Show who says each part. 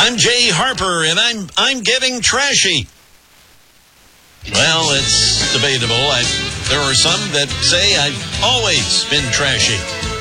Speaker 1: I'm Jay Harper, and I'm getting trashy. Well, it's debatable. There are some that say I've always been trashy.